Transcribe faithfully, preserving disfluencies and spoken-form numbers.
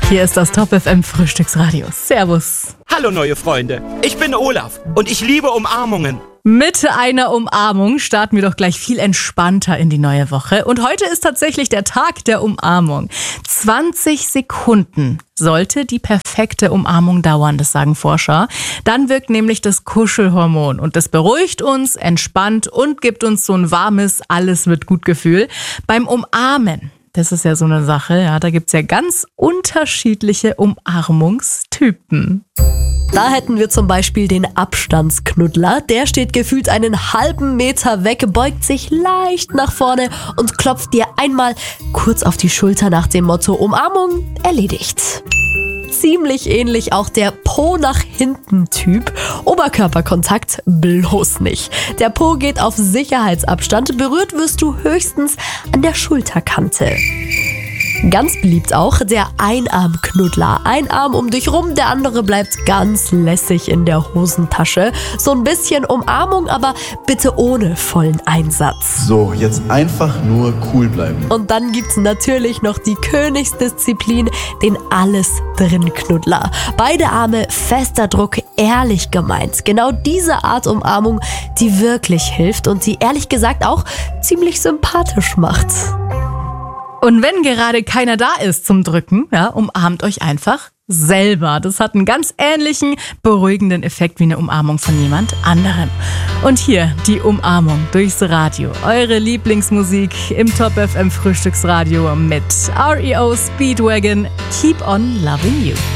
Hier ist das Top F M Frühstücksradio. Servus. Hallo neue Freunde, ich bin Olaf und ich liebe Umarmungen. Mit einer Umarmung starten wir doch gleich viel entspannter in die neue Woche. Und heute ist tatsächlich der Tag der Umarmung. zwanzig Sekunden sollte die perfekte Umarmung dauern, das sagen Forscher. Dann wirkt nämlich das Kuschelhormon und das beruhigt uns, entspannt und gibt uns so ein warmes Alles wird gut Gefühl. Beim Umarmen, das ist ja so eine Sache, ja, da gibt's ja ganz unterschiedliche Umarmungstypen. Da hätten wir zum Beispiel den Abstandsknuddler. Der steht gefühlt einen halben Meter weg, beugt sich leicht nach vorne und klopft dir einmal kurz auf die Schulter nach dem Motto Umarmung erledigt. Ziemlich ähnlich auch der Po nach hinten Typ. Oberkörperkontakt bloß nicht. Der Po geht auf Sicherheitsabstand, berührt wirst du höchstens an der Schulterkante. Ganz beliebt auch der Einarmknuddler. Ein Arm um dich rum, der andere bleibt ganz lässig in der Hosentasche. So ein bisschen Umarmung, aber bitte ohne vollen Einsatz. So, jetzt einfach nur cool bleiben. Und dann gibt's natürlich noch die Königsdisziplin, den Alles-Drin-Knuddler. Beide Arme, fester Druck, ehrlich gemeint. Genau diese Art Umarmung, die wirklich hilft und die ehrlich gesagt auch ziemlich sympathisch macht. Und wenn gerade keiner da ist zum Drücken, ja, umarmt euch einfach selber. Das hat einen ganz ähnlichen, beruhigenden Effekt wie eine Umarmung von jemand anderem. Und hier die Umarmung durchs Radio. Eure Lieblingsmusik im Top F M Frühstücksradio mit R E O Speedwagon. Keep on loving you.